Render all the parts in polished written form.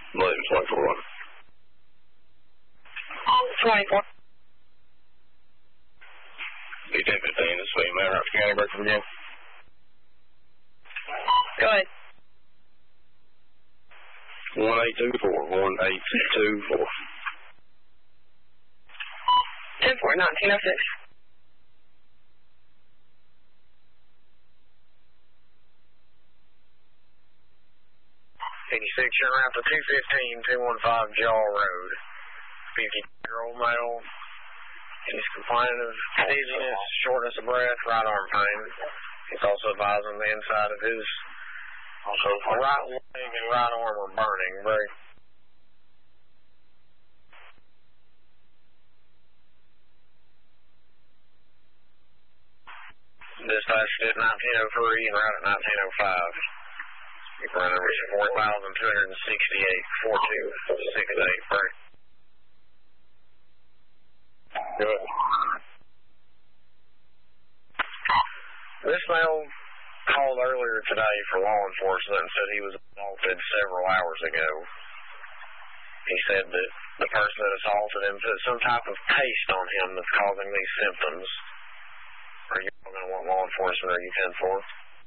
1124. 24. Be 1015, this is female, Raptor County, Berkeley, Virginia. Go ahead. 1824, 1824. 10-4, 1906. 86, you're around to 215, 215 Jaw Road. 50-year-old male. He's complaining of dizziness, shortness of breath, right arm pain. He's also advising the inside of his right leg and right arm are burning. Very dispatch did 1903 and right at 1905. Keep running, reaching 4,268, 4268, break. Good. This male called earlier today for law enforcement and said he was assaulted several hours ago. He said that the person that assaulted him put some type of paste on him that's causing these symptoms. Are you going to want law enforcement or are you 10-4?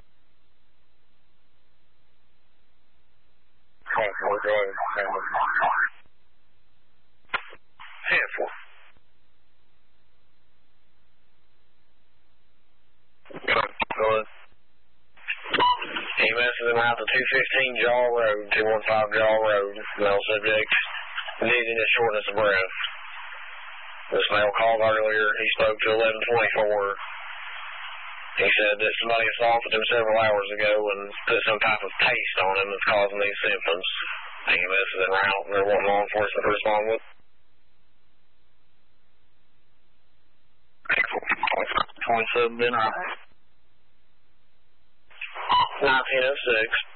10-4, go ahead. 10-4. Go ahead. EMS is out to 215 Jaw Road, 215 Jaw Road. Male subject, dizziness, shortness of breath. This male called earlier. He spoke to 1124. He said that somebody assaulted him several hours ago and put some type of paste on him that's causing these symptoms. EMS is en route and they're wanting law enforcement to respond with. 27 been out. 1906.